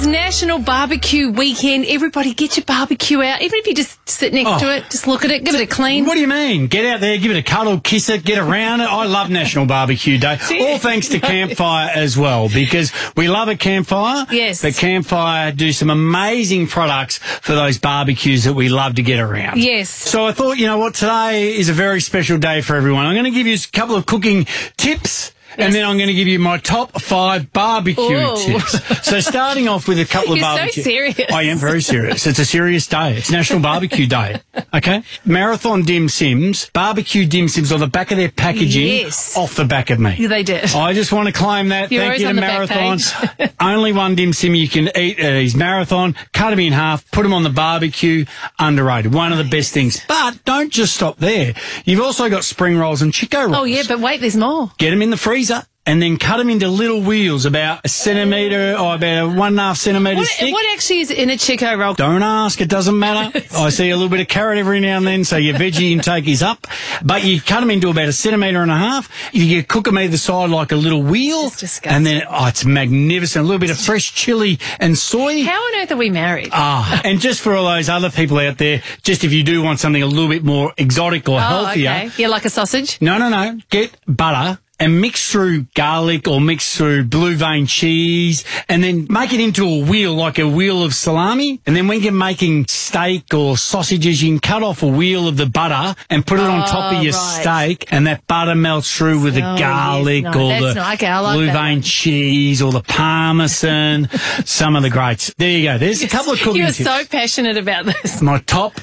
is National Barbecue Weekend. Everybody get your barbecue out. Even if you just sit next to it, just look at it, give it a clean. What do you mean? Get out there, give it a cuddle, kiss it, get around it. I love National Barbecue Day. All thanks to Campfire as well, because we love a campfire. Yes. But Campfire do some amazing products for those barbecues that we love to get around. Yes. So I thought, you know what, today is a very special day for everyone. I'm going to give you a couple of cooking tips. Yes. And then I'm going to give you my top 5 barbecue tips. So starting off with a couple of barbecue. You're so serious. I am very serious. It's a serious day. It's National Barbecue Day. Okay? Marathon Dim Sims, barbecue dim sims on the back of their packaging off the back of me. Yeah, they did. I just want to claim that. Thank you to Marathon. Only one dim sim you can eat at these Marathon. Cut them in half, put them on the barbecue. Underrated. One of the best things. But don't just stop there. You've also got spring rolls and Chico rolls. Oh, yeah, but wait, there's more. Get them in the freezer. And then cut them into little wheels about a centimetre or about a 1.5 centimetres thick. What actually is in a Chico roll? Don't ask, it doesn't matter. I see a little bit of carrot every now and then, so your veggie intake is up. But you cut them into about 1.5 centimetres. You cook them either side like a little wheel. It's disgusting. And then, it's magnificent. A little bit of fresh chilli and soy. How on earth are we married? And just for all those other people out there, just if you do want something a little bit more exotic or healthier. Okay. Yeah, like a sausage? No. Get butter. And mix through garlic or mix through blue vein cheese and then make it into a wheel, like a wheel of salami. And then when you're making steak or sausages, you can cut off a wheel of the butter and put it on top of your steak, and that butter melts through with the garlic or the blue vein cheese or the parmesan, some of the greats. There you go. There's a couple of cooking tips. You're so passionate about this. My top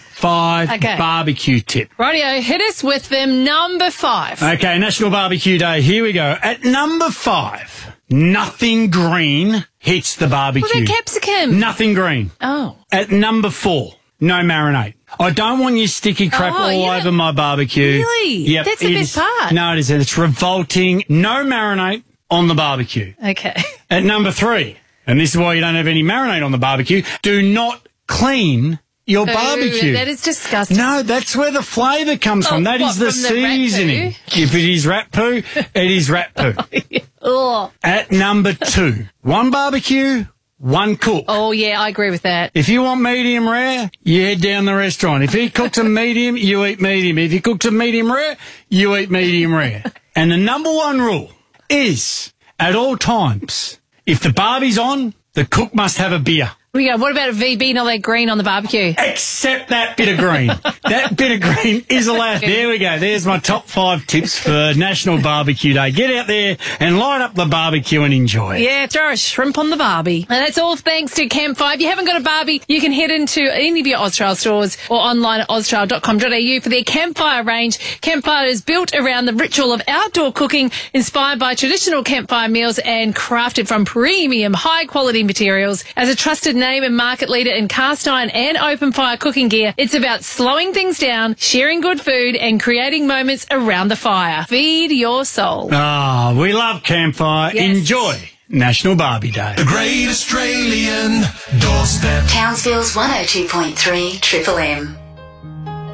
5 barbecue tip. Rightio, hit us with them. Number 5. Okay, National Barbecue Day. Here we go. At number 5, nothing green hits the barbecue. What about capsicum? Nothing green. Oh. At number 4, no marinade. I don't want your sticky crap all over my barbecue. Really? Yep, That's the best part. No, it isn't. It's revolting. No marinade on the barbecue. Okay. At number 3, and this is why you don't have any marinade on the barbecue, do not clean your barbecue. That is disgusting. No, that's where the flavour comes from. That is the seasoning. If it is rat poo, it is rat poo. At number 2, one barbecue, one cook. Oh, yeah, I agree with that. If you want medium rare, you head down the restaurant. If he cooks a medium, you eat medium. If he cooks a medium rare, you eat medium rare. And the number 1 rule is, at all times, if the barbie's on, the cook must have a beer. What about a VB, not that green on the barbecue? Except that bit of green. That bit of green is allowed. There we go. There's my top 5 tips for National Barbecue Day. Get out there and light up the barbecue and enjoy it. Yeah, throw a shrimp on the barbie. And that's all thanks to Campfire. If you haven't got a barbie, you can head into any of your Austrail stores or online at austrail.com.au for their Campfire range. Campfire is built around the ritual of outdoor cooking, inspired by traditional campfire meals and crafted from premium, high-quality materials. As a trusted name and market leader in cast iron and open fire cooking gear, it's about slowing things down, sharing good food, and creating moments around the fire. Feed your soul. We love Campfire. Yes. Enjoy National Barbie Day. The Great Australian Doorstep. Townsville's 102.3 Triple M.